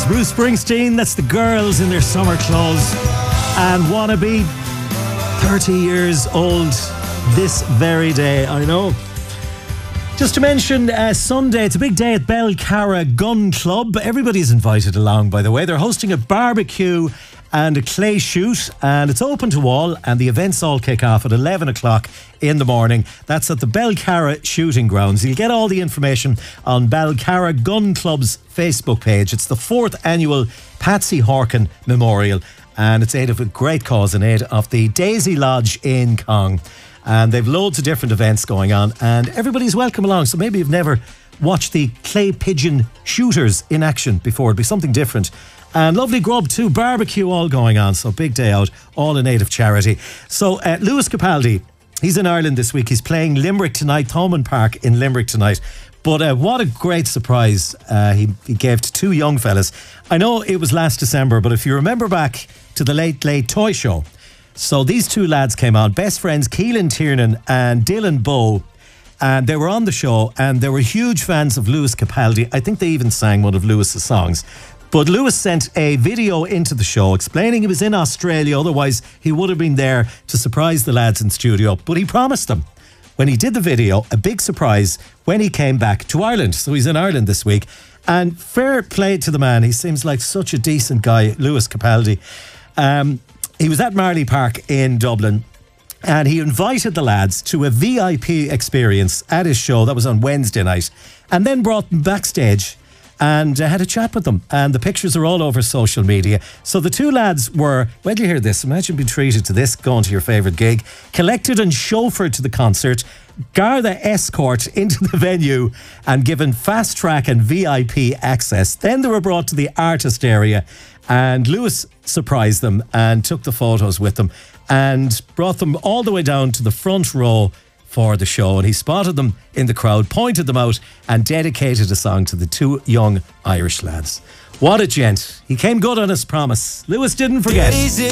That's Bruce Springsteen. That's the girls in their summer clothes and wanna be 30 years old this very day. I know. Just to mention, Sunday, it's a big day at Belcarra Gun Club. Everybody's invited along, by the way. They're hosting a barbecue and a clay shoot, and it's open to all, and the events all kick off at 11 o'clock in the morning. That's at the Belcarra Shooting Grounds. You'll get all the information on Belcarra Gun Club's Facebook page. It's the 4th annual Patsy Horkin Memorial, and it's aid of a great cause in aid of the Daisy Lodge in Cong. And they've loads of different events going on, and everybody's welcome along. So maybe you've never watched the clay pigeon shooters in action before. It'd be something different. And lovely grub too, barbecue all going on. So big day out, all in aid of charity. So Lewis Capaldi, he's in Ireland this week. He's playing Limerick tonight, Thomond Park in Limerick tonight. But what a great surprise he gave to two young fellas. I know it was last December, but if you remember back to the Late Late Toy Show, so these two lads came on, best friends Keelan Tiernan and Dylan Bowe, and they were on the show and they were huge fans of Lewis Capaldi. I think they even sang one of Lewis's songs. But Lewis sent a video into the show explaining he was in Australia, otherwise he would have been there to surprise the lads in studio. But he promised them, when he did the video, a big surprise when he came back to Ireland. So he's in Ireland this week. And fair play to the man. He seems like such a decent guy, Lewis Capaldi. He was at Marley Park in Dublin, and he invited the lads to a VIP experience at his show. That was on Wednesday night, and then brought them backstage and had a chat with them. And the pictures are all over social media. So the two lads were, wait till you hear this, imagine being treated to this, going to your favourite gig, collected and chauffeured to the concert, Garda escort into the venue and given fast track and VIP access. Then they were brought to the artist area, and Lewis surprised them and took the photos with them and brought them all the way down to the front row for the show. And he spotted them in the crowd, pointed them out, and dedicated a song to the two young Irish lads. What a gent. He came good on his promise. Lewis didn't forget.